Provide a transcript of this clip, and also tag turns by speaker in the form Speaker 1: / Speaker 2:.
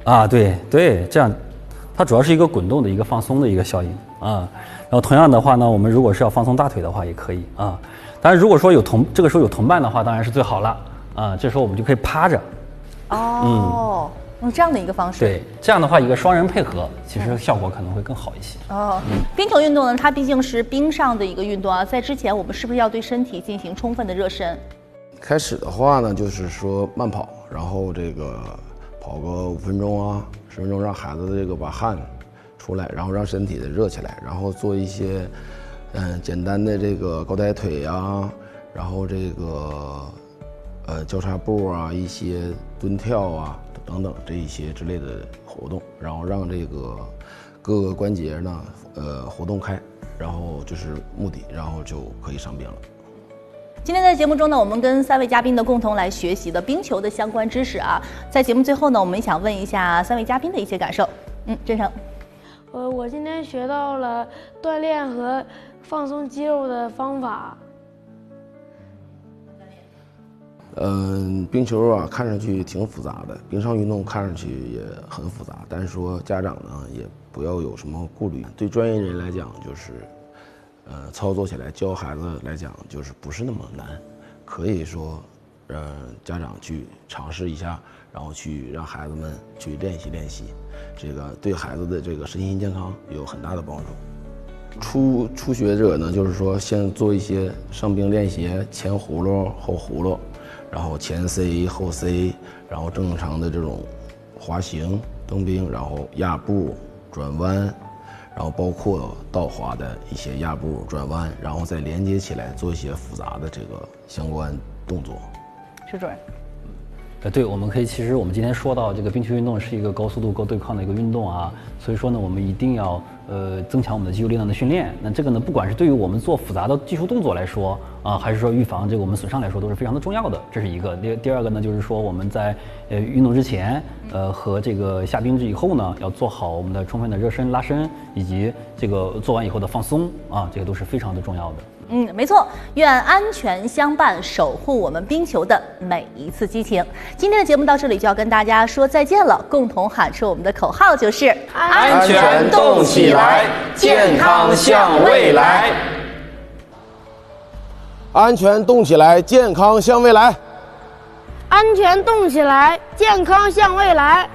Speaker 1: 啊，对对，这样，它主要是一个滚动的一个放松的一个效应啊。然后同样的话呢，我们如果是要放松大腿的话，也可以啊。当然，如果说这个时候有同伴的话，当然是最好了啊。这时候我们就可以趴着。
Speaker 2: 哦，用这样的一个方式。
Speaker 1: 对，这样的话一个双人配合，其实效果可能会更好一些。
Speaker 2: 哦，冰球运动呢，它毕竟是冰上的一个运动啊，在之前我们是不是要对身体进行充分的热身？
Speaker 3: 开始的话呢，就是说慢跑，然后这个跑个5分钟啊，10分钟，让孩子这个把汗出来，然后让身体的热起来，然后做一些简单的这个高抬腿啊，然后这个交叉步啊，一些蹲跳啊等等这一些之类的活动，然后让这个各个关节呢活动开，然后就是目的，然后就可以上冰了。
Speaker 2: 今天在节目中呢，我们跟3位嘉宾呢共同来学习的冰球的相关知识啊。在节目最后呢，我们想问一下3位嘉宾的一些感受。真诚。
Speaker 4: 我今天学到了锻炼和放松肌肉的方法。
Speaker 3: 冰球啊，看上去挺复杂的，冰上运动看上去也很复杂，但是说家长呢也不要有什么顾虑，对专业人来讲就是。操作起来教孩子来讲就是不是那么难，可以说，家长去尝试一下，然后去让孩子们去练习练习，这个对孩子的这个身心健康有很大的帮助。初学者呢，就是说先做一些上冰练习，前葫芦后葫芦，然后前 C 后 C， 然后正常的这种滑行蹬冰，然后压步转弯。然后包括倒滑的一些压步转弯，然后再连接起来做一些复杂的这个相关动作。
Speaker 2: 施主任，
Speaker 1: 对，我们可以，其实我们今天说到这个冰球运动是一个高速度、高对抗的一个运动啊，所以说呢，我们一定要增强我们的肌肉力量的训练。那这个呢，不管是对于我们做复杂的技术动作来说啊，还是说预防这个我们损伤来说，都是非常的重要的。这是一个。第二个呢，就是说我们在运动之前，和这个下冰之以后呢，要做好我们的充分的热身、拉伸，以及这个做完以后的放松啊，这个都是非常的重要的。
Speaker 2: 没错，愿安全相伴，守护我们冰球的每一次激情。今天的节目到这里就要跟大家说再见了，共同喊出我们的口号就是
Speaker 5: 安全动起来，健康向未来。
Speaker 3: 安全动起来，健康向未来。
Speaker 4: 安全动起来，健康向未来。